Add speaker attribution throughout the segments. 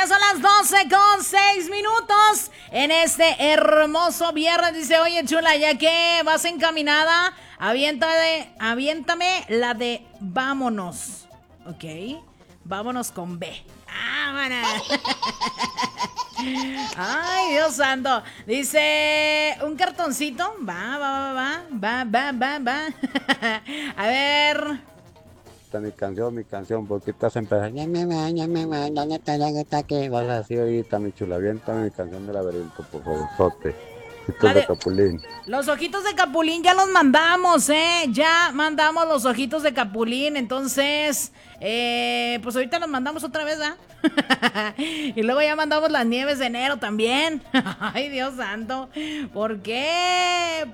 Speaker 1: ya son las 12:06 en este hermoso viernes. Dice, oye, chula, ya que vas encaminada, aviéntame la de vámonos. Ok, vámonos con B. ¡Vámonos! Ay, Dios santo. Dice, un cartoncito. Va. A ver.
Speaker 2: Mi canción, porque estás empezando. ¿Qué vas a hacer ahorita, mi chula? Aviéntame mi canción del laberinto, por favor, sote. Ojitos de Capulín.
Speaker 1: Los ojitos de Capulín ya los mandamos, ya mandamos los ojitos de Capulín. Entonces, pues ahorita los mandamos otra vez, ¿ah? Y luego ya mandamos las nieves de enero también. Ay, Dios santo. ¿Por qué?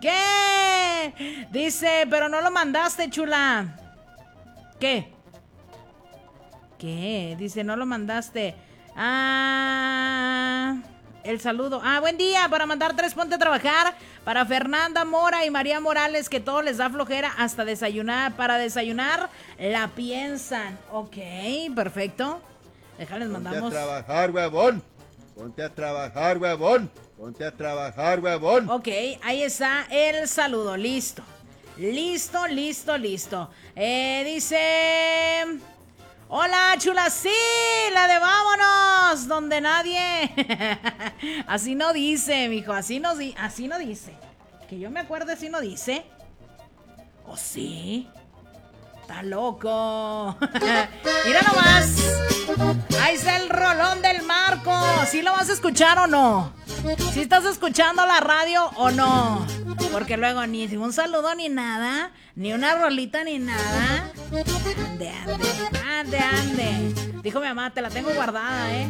Speaker 1: Dice, pero no lo mandaste, chula. ¿Qué? Dice, no lo mandaste. El saludo. Buen día. Para mandar 3 ponte a trabajar. Para Fernanda Mora y María Morales, que todo les da flojera hasta desayunar. Para desayunar la piensan. Ok, perfecto. Déjales, mandamos.
Speaker 3: Ponte a trabajar, huevón. Ponte a trabajar, huevón. Ponte a trabajar, huevón.
Speaker 1: Ok, ahí está el saludo. Listo. Dice... Hola, chula, sí, la de vámonos, donde nadie. Así no dice, mijo, así no dice. Que yo me acuerde, así no dice. ¿O sí? Está loco. Mira nomás. Ahí está el rolón del Marco. ¿Sí lo vas a escuchar o no? ¿Sí estás escuchando la radio o no? Porque luego ni un saludo ni nada, ni una rolita ni nada. Ande. Dijo mi mamá, te la tengo guardada,